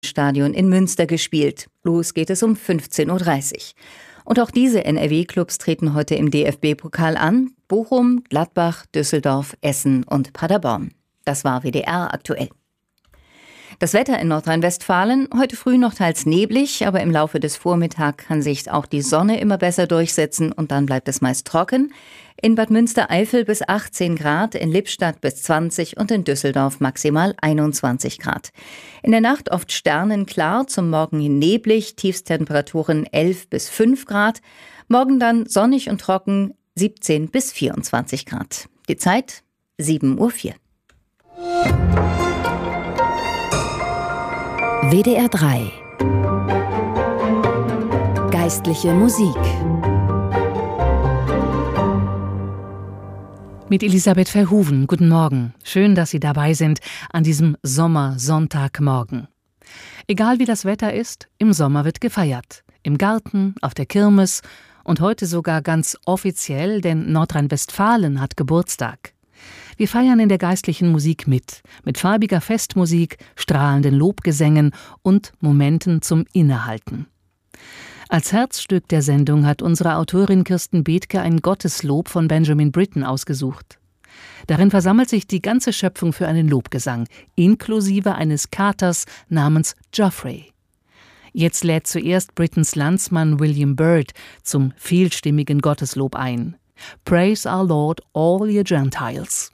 Stadion in Münster gespielt. Los geht es um 15:30 Uhr. Und auch diese NRW-Clubs treten heute im DFB-Pokal an. Bochum, Gladbach, Düsseldorf, Essen und Paderborn. Das war WDR aktuell. Das Wetter in Nordrhein-Westfalen, heute früh noch teils neblig, aber im Laufe des Vormittags kann sich auch die Sonne immer besser durchsetzen und dann bleibt es meist trocken. In Bad Münstereifel bis 18 Grad, in Lippstadt bis 20 und in Düsseldorf maximal 21 Grad. In der Nacht oft sternenklar, zum Morgen hin neblig, Tiefstemperaturen 11 bis 5 Grad. Morgen dann sonnig und trocken, 17 bis 24 Grad. Die Zeit 7:04 Uhr. WDR 3 Geistliche Musik mit Elisabeth Verhoeven. Guten Morgen. Schön, dass Sie dabei sind an diesem Sommersonntagmorgen. Egal wie das Wetter ist, im Sommer wird gefeiert. Im Garten, auf der Kirmes und heute sogar ganz offiziell, denn Nordrhein-Westfalen hat Geburtstag. Wir feiern in der geistlichen Musik mit farbiger Festmusik, strahlenden Lobgesängen und Momenten zum Innehalten. Als Herzstück der Sendung hat unsere Autorin Kirsten Bethke ein Gotteslob von Benjamin Britten ausgesucht. Darin versammelt sich die ganze Schöpfung für einen Lobgesang, inklusive eines Katers namens Geoffrey. Jetzt lädt zuerst Brittens Landsmann William Byrd zum vielstimmigen Gotteslob ein. Praise our Lord, all ye Gentiles.